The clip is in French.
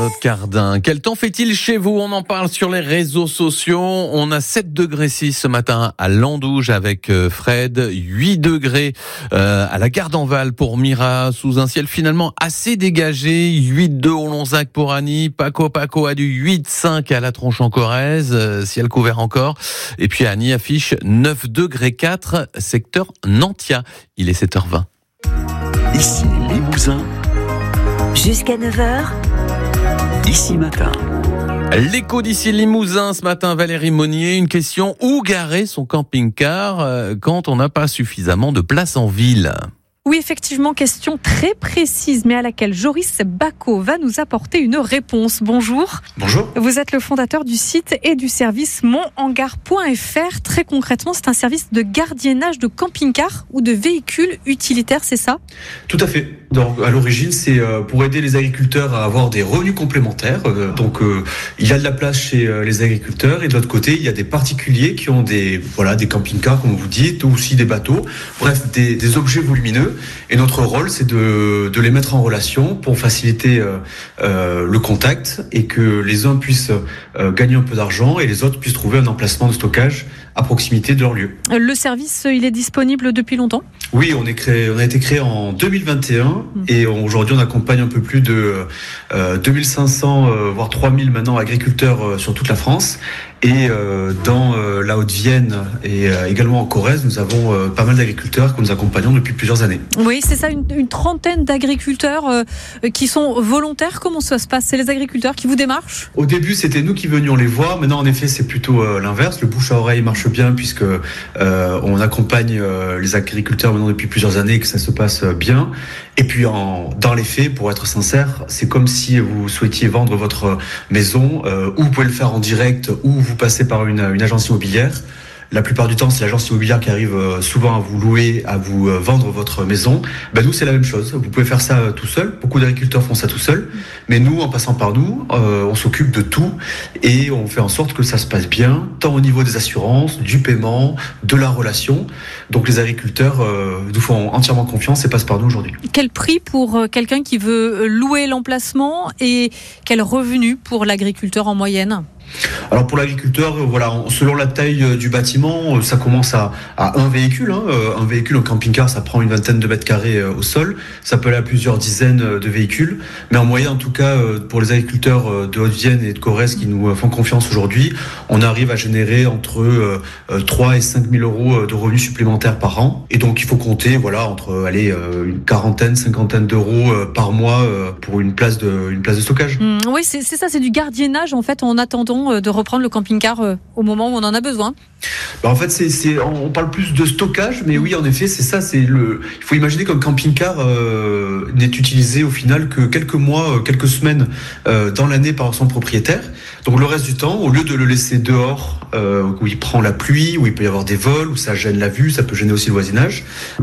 Cardin. Quel temps fait-il chez vous? On en parle sur les réseaux sociaux. On a 7 degrés 6 ce matin à Landouge avec Fred, 8 degrés à la Gardenval pour Mira, sous un ciel finalement assez dégagé, 8,2 au Lonzac pour Annie, Paco a du 8,5 à la Tronche en Corrèze, ciel couvert encore. Et puis Annie affiche 9 degrés 4, secteur Nantia. Il est 7h20. Ici Limousin. Jusqu'à 9h. Ici Matin. L'écho d'ici Limousin ce matin, Valérie Monnier, une question: où garer son camping-car quand on n'a pas suffisamment de place en ville? Oui, effectivement, question très précise, mais à laquelle Joris Bacot va nous apporter une réponse. Bonjour. Bonjour. Vous êtes le fondateur du site et du service monhangar.fr. Très concrètement, c'est un service de gardiennage de camping-car ou de véhicules utilitaires, c'est ça? Tout à fait. Donc, à l'origine, c'est pour aider les agriculteurs à avoir des revenus complémentaires. Il y a de la place chez les agriculteurs, et de l'autre côté, il y a des particuliers qui ont des camping-cars, comme vous dites, ou aussi des bateaux. Bref, des objets volumineux. Et notre rôle, c'est de les mettre en relation pour faciliter le contact, et que les uns puissent gagner un peu d'argent et les autres puissent trouver un emplacement de stockage à proximité de leur lieu. Le service, il est disponible depuis longtemps? Oui, on a été créé en 2021 et aujourd'hui on accompagne un peu plus de 2500 voire 3000 maintenant agriculteurs sur toute la France. Et dans la Haute-Vienne et également en Corrèze, nous avons pas mal d'agriculteurs que nous accompagnons depuis plusieurs années. Oui, c'est ça, une trentaine d'agriculteurs qui sont volontaires. Comment ça se passe? C'est les agriculteurs qui vous démarchent? Au début, c'était nous qui venions les voir. Maintenant, en effet, c'est plutôt l'inverse. Le bouche à oreille marche bien, puisque on accompagne les agriculteurs maintenant depuis plusieurs années et que ça se passe bien. Et puis, dans les faits, pour être sincère, c'est comme si vous souhaitiez vendre votre maison, ou vous pouvez le faire en direct, ou vous passez par une agence immobilière. La plupart du temps, c'est l'agence immobilière qui arrive souvent à vous louer, à vous vendre votre maison. Nous, c'est la même chose. Vous pouvez faire ça tout seul. Beaucoup d'agriculteurs font ça tout seul. Mais nous, en passant par nous, on s'occupe de tout et on fait en sorte que ça se passe bien, tant au niveau des assurances, du paiement, de la relation. Donc, les agriculteurs nous font entièrement confiance et passent par nous aujourd'hui. Quel prix pour quelqu'un qui veut louer l'emplacement et quel revenu pour l'agriculteur en moyenne? Alors pour l'agriculteur, selon la taille du bâtiment, ça commence à un véhicule. Un véhicule en camping-car, ça prend une vingtaine de mètres carrés au sol. Ça peut aller à plusieurs dizaines de véhicules. Mais en moyenne, en tout cas, pour les agriculteurs de Haute-Vienne et de Corrèze qui nous font confiance aujourd'hui, on arrive à générer entre 3 et 5 000 euros de revenus supplémentaires par an. Et donc il faut compter entre une quarantaine, cinquantaine d'euros par mois pour une place de stockage. Oui, c'est ça, c'est du gardiennage en fait en attendant de reprendre le camping-car au moment où on en a besoin. En fait, on parle plus de stockage, mais oui, en effet, c'est ça. Il faut imaginer qu'un camping-car n'est utilisé au final que quelques mois, quelques semaines dans l'année par son propriétaire. Donc le reste du temps, au lieu de le laisser dehors, où il prend la pluie, où il peut y avoir des vols, où ça gêne la vue, ça peut gêner aussi le voisinage.